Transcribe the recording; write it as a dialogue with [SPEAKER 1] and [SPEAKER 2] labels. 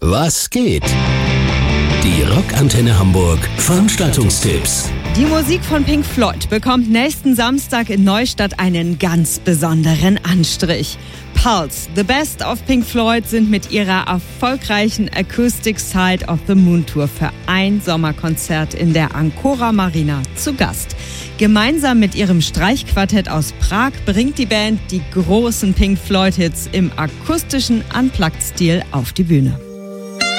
[SPEAKER 1] Was geht? Die Rockantenne Hamburg Veranstaltungstipps.
[SPEAKER 2] Die Musik von Pink Floyd bekommt nächsten Samstag in Neustadt einen ganz besonderen Anstrich. Pulse, The Best of Pink Floyd, sind mit ihrer erfolgreichen Acoustic Side of the Moon Tour für ein Sommerkonzert in der Ancora Marina zu Gast. Gemeinsam mit ihrem Streichquartett aus Prag bringt die Band die großen Pink Floyd-Hits im akustischen Unplugged-Stil auf die Bühne.